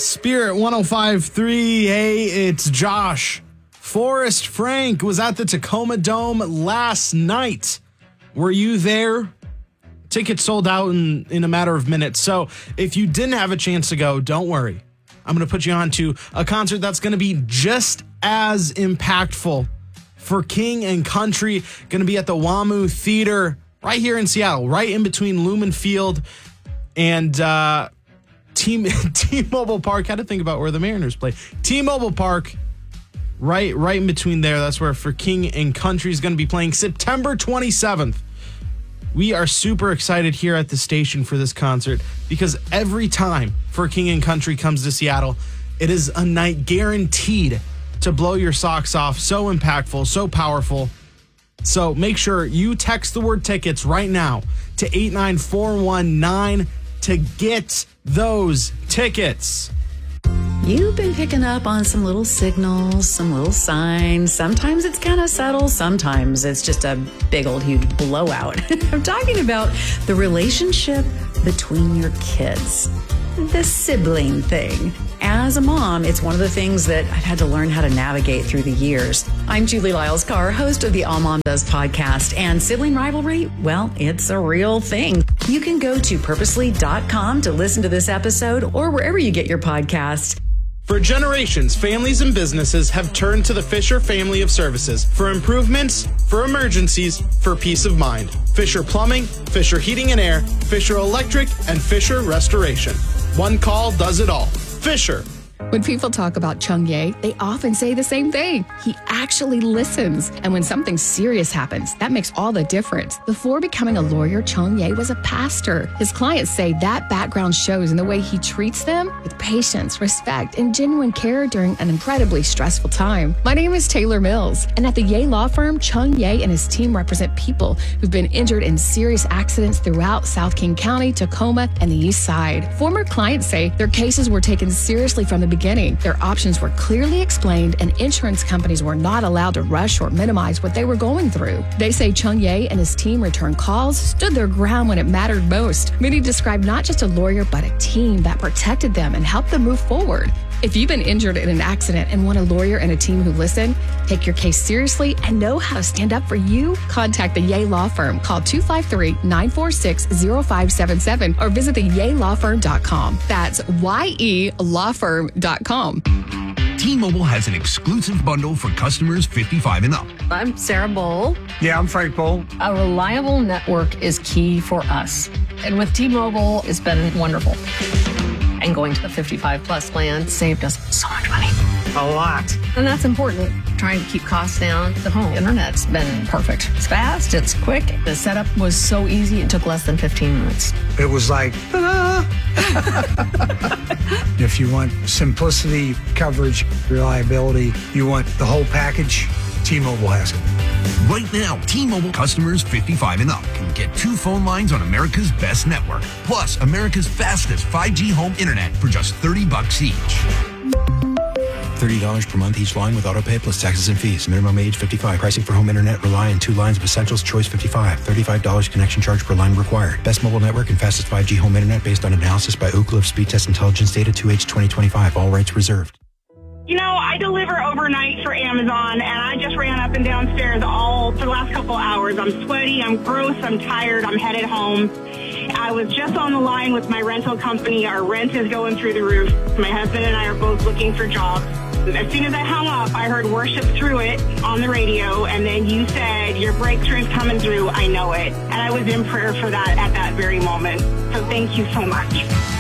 Spirit 105.3. Hey, it's Josh. Forrest Frank was at the Tacoma Dome last night. Were you there? Tickets sold out in a matter of minutes. So if you didn't have a chance to go, don't worry. I'm going to put you on to a concert that's going to be just as impactful for King and Country. Going to be at the WAMU Theater right here in Seattle, right in between Lumen Field and T-Mobile Park. Had to think about where the Mariners play. T-Mobile Park, right in between there. That's where For King and Country is going to be playing September 27th. We are super excited here at the station for this concert because every time For King and Country comes to Seattle, it is a night guaranteed to blow your socks off. So impactful, so powerful. So make sure you text the word tickets right now to 89419 to get those tickets. You've been picking up on some little signals, some little signs. Sometimes it's kind of subtle. Sometimes it's just a big old huge blowout. I'm talking about the relationship between your kids, the sibling thing. As a mom, it's one of the things that I've had to learn how to navigate through the years. I'm Julie Lyles-Carr, host of the All Mom Does podcast, and sibling rivalry, well, it's a real thing. You can go to purposely.com to listen to this episode or wherever you get your podcasts. For generations, families and businesses have turned to the Fisher family of services for improvements, for emergencies, for peace of mind. Fisher Plumbing, Fisher Heating and Air, Fisher Electric, and Fisher Restoration. One call does it all. Fisher. When people talk about Chung Ye, they often say the same thing. He actually listens. And when something serious happens, that makes all the difference. Before becoming a lawyer, Chung Ye was a pastor. His clients say that background shows in the way he treats them with patience, respect, and genuine care during an incredibly stressful time. My name is Taylor Mills, and at the Ye Law Firm, Chung Ye and his team represent people who've been injured in serious accidents throughout South King County, Tacoma, and the East Side. Former clients say their cases were taken seriously from the beginning. Their options were clearly explained, and insurance companies were not allowed to rush or minimize what they were going through. They say Chung Ye and his team returned calls, stood their ground when it mattered most. Many describe not just a lawyer, but a team that protected them and helped them move forward. If you've been injured in an accident and want a lawyer and a team who listen, take your case seriously, and know how to stand up for you, contact the Ye Law Firm. Call 253-946-0577 or visit theyelawfirm.com. That's YELawfirm.com. T-Mobile has an exclusive bundle for customers 55 and up. I'm Sarah Bowl. Yeah, I'm Frank Bowl. A reliable network is key for us. And with T-Mobile, it's been wonderful. And going to the 55 plus plan saved us so much money. A lot. And that's important. Trying to keep costs down. The home internet's been perfect. It's fast, it's quick. The setup was so easy, it took less than 15 minutes. It was like, ta-da! If you want simplicity, coverage, reliability, you want the whole package, T-Mobile has it. Right now, T-Mobile customers 55 and up can get 2 phone lines on America's best network, plus America's fastest 5G home internet for just $30 each. $30 per month each line with autopay plus taxes and fees. Minimum age 55. Pricing for home internet rely on 2 lines of Essentials Choice 55. $35 connection charge per line required. Best mobile network and fastest 5G home internet based on analysis by Ookla of Speed Test Intelligence data 2H 2025. All rights reserved. You know, I deliver overnight for Amazon, and I just ran up and downstairs all for the last couple of hours. I'm sweaty, I'm gross, I'm tired, I'm headed home. I was just on the line with my rental company. Our rent is going through the roof. My husband and I are both looking for jobs. As soon as I hung up, I heard Worship Through It on the radio, and then you said, your breakthrough's coming through, I know it. And I was in prayer for that at that very moment. So thank you so much.